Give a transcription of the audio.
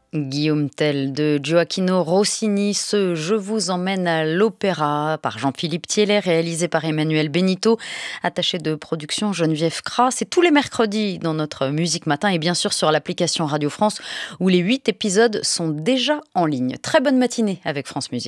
Guillaume Tell de Gioacchino Rossini, ce Je vous emmène à l'opéra par Jean-Philippe Thiellet, réalisé par Emmanuel Benito, attaché de production Geneviève Cras. C'est tous les mercredis dans notre Musique Matin et bien sûr sur l'application Radio France où les 8 épisodes sont déjà en ligne. Très bonne matinée avec France Musique.